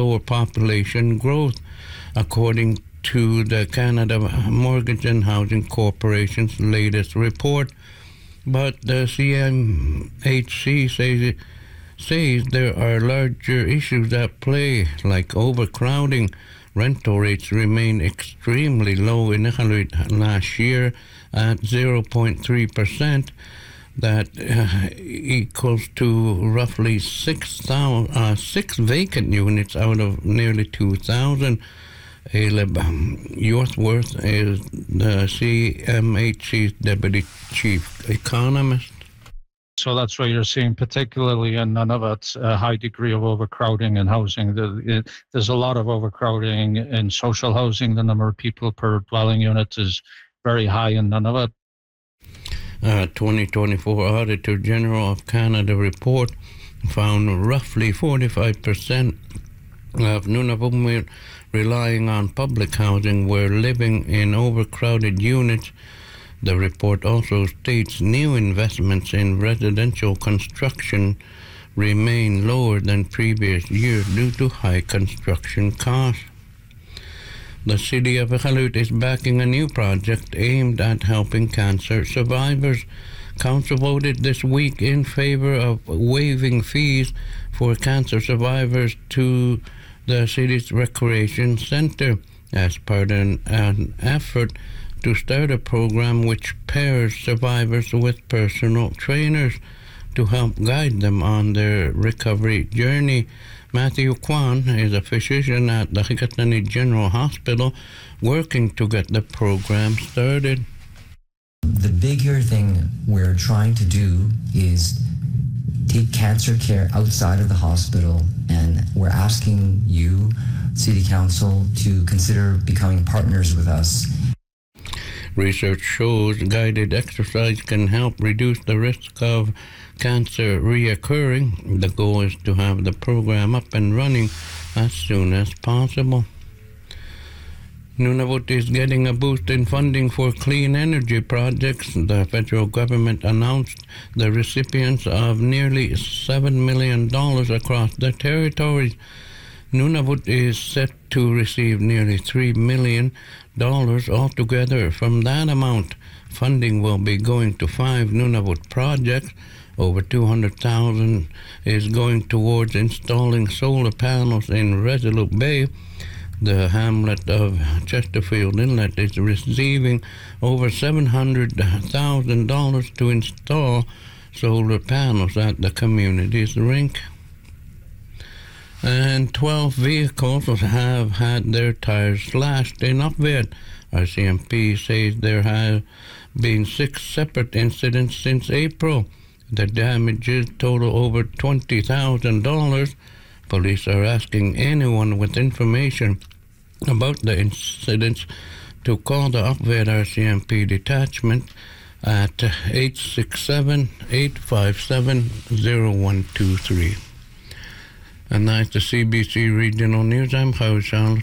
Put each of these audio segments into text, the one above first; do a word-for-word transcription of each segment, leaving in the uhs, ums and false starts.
slower population growth, according to the Canada Mortgage and Housing Corporation's latest report. But the C M H C says, says there are larger issues at play, like overcrowding. Rental rates remain extremely low in Iqaluit last year at zero point three percent. That uh, equals to roughly six thousand, uh, six vacant units out of nearly two thousand. Caleb Yorthworth is the C M H C's Deputy Chief Economist. So that's why you're seeing, particularly in Nunavut, a high degree of overcrowding in housing. There's a lot of overcrowding in social housing. The number of people per dwelling unit is very high in Nunavut. A twenty twenty-four Auditor General of Canada report found roughly forty-five percent of Nunavut relying on public housing were living in overcrowded units. The report also states new investments in residential construction remain lower than previous years due to high construction costs. The city of Iqaluit is backing a new project aimed at helping cancer survivors. Council voted this week in favor of waiving fees for cancer survivors to the city's recreation center as part of an, an effort to start a program which pairs survivors with personal trainers to help guide them on their recovery journey. Matthew Kwan is a physician at the Hikatani General Hospital working to get the program started. The bigger thing we're trying to do is take cancer care outside of the hospital, and we're asking you, City Council, to consider becoming partners with us. Research shows guided exercise can help reduce the risk of cancer reoccurring. The goal is to have the program up and running as soon as possible. Nunavut is getting a boost in funding for clean energy projects. The federal government announced the recipients of nearly seven million dollars across the territories. Nunavut is set to receive nearly three million dollars altogether. From that amount, funding will be going to five Nunavut projects. Over two hundred thousand dollars is going towards installing solar panels in Resolute Bay. The hamlet of Chesterfield Inlet is receiving over seven hundred thousand dollars to install solar panels at the community's rink. And twelve vehicles have had their tires slashed in Upved. R C M P says there have been six separate incidents since April. The damages total over twenty thousand dollars. Police are asking anyone with information about the incidents to call the Upved R C M P detachment at eight six seven, eight five seven, zero one two three. And that's the C B C Regional News. I'm Howard Charlotte.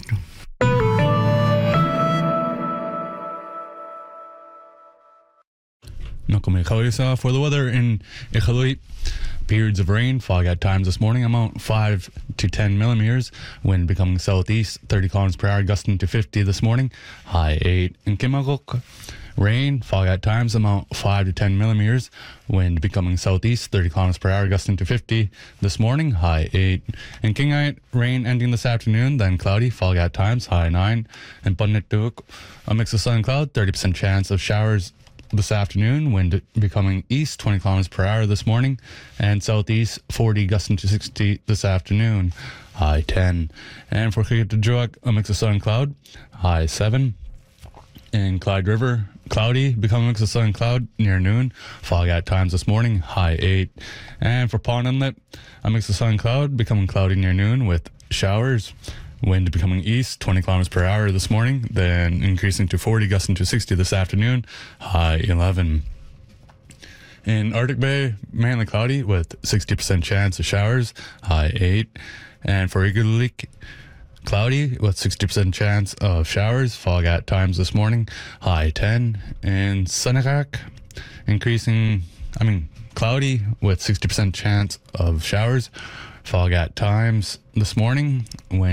Welcome to for the weather in Iqaluit. Periods of rain, fog at times this morning, amount five to ten millimeters. Wind becoming southeast, thirty kilometers per hour, gusting to fifty this morning. High eight in Kimaguk. Rain, fog at times, amount five to ten millimeters. Wind becoming southeast, thirty kilometers per hour, gusting to fifty this morning. High eight in Kingite. Rain ending this afternoon, then cloudy, fog at times. High nine in Punnituk. A mix of sun and cloud, thirty percent chance of showers this afternoon. Wind becoming east, twenty kilometers per hour this morning, and southeast, forty, gusting to sixty this afternoon. High ten. And for Qikiqtjuaq, a mix of sun and cloud. High seven. In Clyde River, cloudy, becoming a mix of sun and cloud near noon. Fog at times this morning. High eight. And for Pond Inlet, a mix of sun and cloud, becoming cloudy near noon with showers. Wind becoming east, twenty kilometers per hour this morning, then increasing to forty, gusting to sixty this afternoon. High eleven. In Arctic Bay, mainly cloudy with sixty percent chance of showers. High eight. And for Iqaluit, cloudy with sixty percent chance of showers. Fog at times this morning. High ten. In Sunakak, increasing, I mean, cloudy with sixty percent chance of showers. Fog at times this morning. When